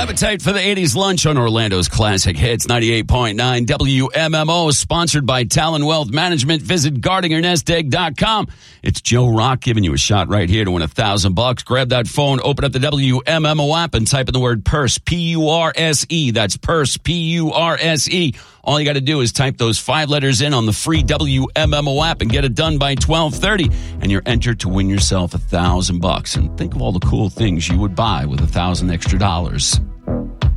Appetite for the 80s lunch on Orlando's Classic Hits 98.9 WMMO, sponsored by Talon Wealth Management. Visit GardingerNestEgg.com. It's Joe Rock giving you a shot right here to win $1,000. Grab that phone, open up the WMMO app, and type in the word PURSE, P-U-R-S-E. That's PURSE, P-U-R-S-E. All you got to do is type those 5 letters in on the free WMMO app and get it done by 12:30, and you're entered to win yourself $1,000. And think of all the cool things you would buy with $1,000 extra.